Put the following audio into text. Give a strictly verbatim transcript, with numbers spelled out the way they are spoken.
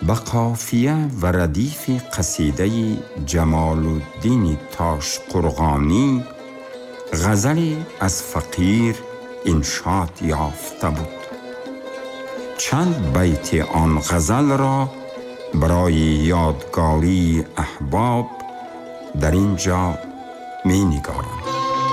به قافیه و ردیف قصیده جمال الدین تاشقرغانی غزلی از فقیر انشاد یافته بود. چند بیت آن غزل را برای یادگاری احباب در اینجا می نگارم.